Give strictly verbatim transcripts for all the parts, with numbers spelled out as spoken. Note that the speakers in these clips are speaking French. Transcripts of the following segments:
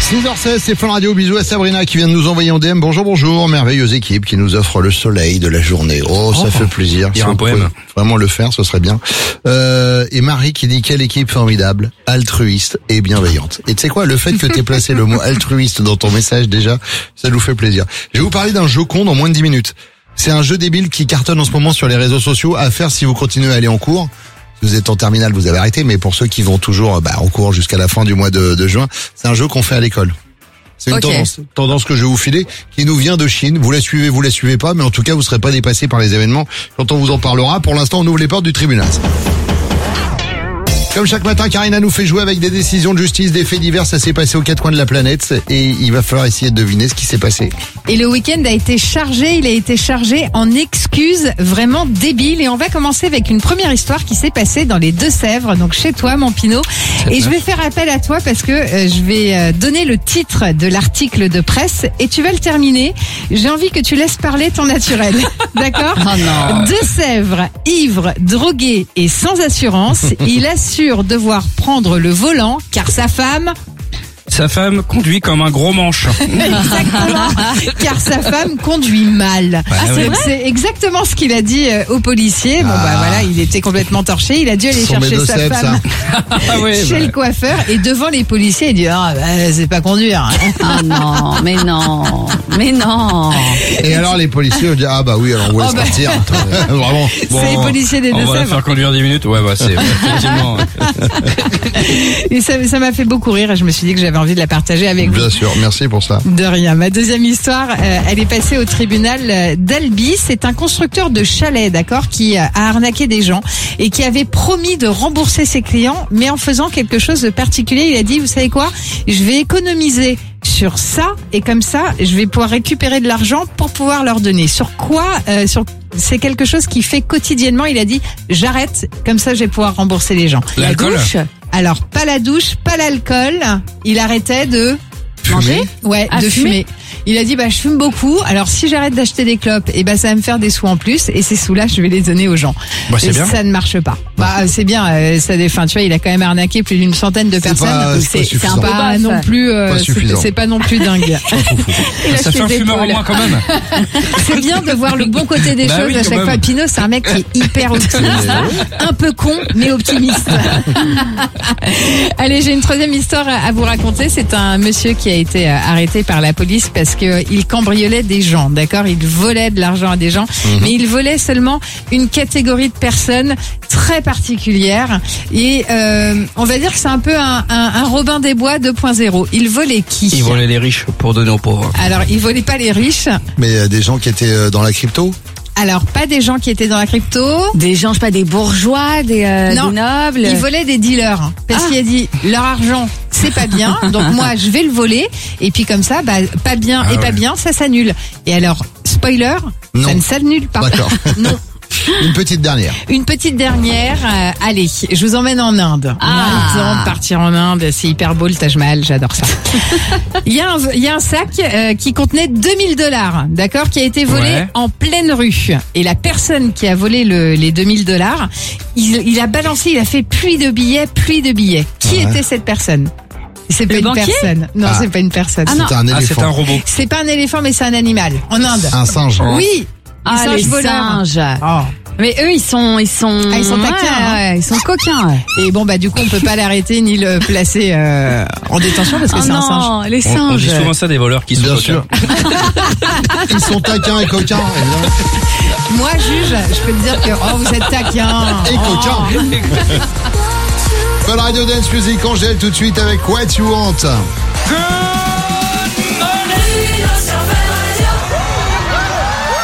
six heures seize, c'est Fun Radio. Bisous à Sabrina qui vient de nous envoyer en D M. Bonjour, bonjour. Merveilleuse équipe qui nous offre le soleil de la journée. Oh, ça oh, fait plaisir. Il y a un poème. Vraiment le faire, ce serait bien. Euh, et Marie qui dit quelle équipe formidable, altruiste et bienveillante. Et tu sais quoi, le fait que tu aies placé le mot altruiste dans ton message déjà, ça nous fait plaisir. Je vais vous parler d'un jeu con dans moins de dix minutes. C'est un jeu débile qui cartonne en ce moment sur les réseaux sociaux à faire si vous continuez à aller en cours. Si vous êtes en terminale, vous avez arrêté, mais pour ceux qui vont toujours bah, en cours jusqu'à la fin du mois de, de juin, c'est un jeu qu'on fait à l'école. C'est une okay. tendance, tendance que je vais vous filer, qui nous vient de Chine. Vous la suivez, vous la suivez pas, mais en tout cas, vous serez pas dépassé par les événements quand on vous en parlera. Pour l'instant, on ouvre les portes du tribunal. Comme chaque matin, Karina nous fait jouer avec des décisions de justice, des faits divers. Ça s'est passé aux quatre coins de la planète et il va falloir essayer de deviner ce qui s'est passé. Et le week-end a été chargé, il a été chargé en excuses vraiment débiles. Et on va commencer avec une première histoire qui s'est passée dans les Deux-Sèvres, donc chez toi, mon Pinot. Et je vais faire appel à toi parce que euh, je vais euh, donner le titre de l'article de presse et tu vas le terminer. J'ai envie que tu laisses parler ton naturel. D'accord ? Oh non. Deux-Sèvres, ivre, drogué et sans assurance, il assure devoir prendre le volant car sa femme... Sa femme conduit comme un gros manche. Exactement, car sa femme conduit mal. Ah, c'est Donc vrai c'est exactement ce qu'il a dit euh, au policier. Bon ah. bah voilà, il était complètement torché. Il a dû aller Son chercher sa médocène, femme ah ouais, chez bah. le coiffeur et devant les policiers, il dit ah bah, c'est pas conduire. Ah non, mais non, mais non. Et alors les policiers ont dit ah bah oui, alors on vous laisse oh bah. partir. Vraiment. Bon, c'est les policiers des Deux-Sèvres. On va la faire conduire dix minutes. Ouais bah c'est effectivement. Et ça, ça m'a fait beaucoup rire et je me suis dit que j'avais envie de la partager avec Bien vous. Bien sûr, merci pour ça. De rien. Ma deuxième histoire, euh, elle est passée au tribunal d'Albi. C'est un constructeur de chalets, d'accord, qui a arnaqué des gens et qui avait promis de rembourser ses clients, mais en faisant quelque chose de particulier. Il a dit, vous savez quoi, je vais économiser sur ça et comme ça, je vais pouvoir récupérer de l'argent pour pouvoir leur donner. Sur quoi euh, sur C'est quelque chose qu'il fait quotidiennement. Il a dit, j'arrête, comme ça je vais pouvoir rembourser les gens. L'alcool ? La douche ? Alors, pas la douche, pas l'alcool. Il arrêtait de... Manger ? Ouais, ah, de fumer. fumer. Il a dit, bah, je fume beaucoup. Alors, si j'arrête d'acheter des clopes, et bah, ça va me faire des sous en plus. Et ces sous-là, je vais les donner aux gens. Bah, c'est et bien. Ça ne marche pas. Bah, c'est bien. Euh, ça défin, tu vois, il a quand même arnaqué plus d'une centaine de C'est personnes. pas- c'est c'est pas c'est un peu suffisant. pas non plus, euh, Pas c'est- suffisant. c'est pas non plus dingue. Ça fait un fumeur en moins quand même. C'est bien de voir le bon côté des Bah choses oui, à quand chaque même. fois. Pinot, c'est un mec qui est hyper optimiste. Un peu con, mais optimiste. Allez, j'ai une troisième histoire à vous raconter. C'est un monsieur qui a été euh, arrêté par la police parce que euh, il cambriolait des gens, d'accord ? Il volait de l'argent à des gens, mmh. mais il volait seulement une catégorie de personnes très particulière. Et euh, on va dire que c'est un peu un, un, un Robin des Bois deux point zéro. Il volait qui ? Ils volaient les riches pour donner aux pauvres. Alors, il volait pas les riches. Mais il y a des gens qui étaient euh, dans la crypto. Alors, pas des gens qui étaient dans la crypto. Des gens, je sais pas, des bourgeois, des, euh, Non, des nobles. Il volait des dealers. Parce Ah. qu'il a dit, leur argent, c'est pas bien. Donc moi, je vais le voler. Et puis comme ça, bah, pas bien Ah et pas ouais. bien, ça s'annule. Et alors, spoiler, Non. ça ne s'annule pas. D'accord. Non. Une petite dernière. Une petite dernière. euh, allez, je vous emmène en Inde. On a Ah. le temps de partir en Inde. C'est hyper beau le Taj Mahal. J'adore ça. Il y a un, il y a un sac euh, qui contenait deux mille dollars, d'accord, qui a été volé Ouais. en pleine rue. Et la personne qui a volé le, les deux mille dollars, il, il a balancé, il a fait pluie de billets, pluie de billets. Qui Ouais. était cette personne ? C'est pas Le une banquier ? personne. Non, Ah. c'est pas une personne. Ah non. C'était un Ah c'est un éléphant. robot. C'est pas un éléphant, mais c'est un animal. En Inde. Un singe. Oui. Ah, singes les voleurs. singes. Oh. Mais eux, ils sont, ils sont, Ah, ils sont taquins, ouais, hein. ouais, ils sont coquins. Ouais. Et bon, bah, du coup, on peut pas l'arrêter ni le placer euh, en détention parce que Oh c'est un singe. non, les On, on singes. dit souvent ça des voleurs qui sont Bien coquins. sûr. Ils sont taquins et coquins. évidemment. Moi, juge, je peux te dire que oh, vous êtes taquin. Et coquins. Fun Radio Dance Music, Angèle tout de suite avec What You Want.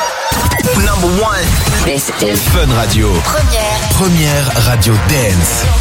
Number one. This is Fun Radio. première. Première radio dance.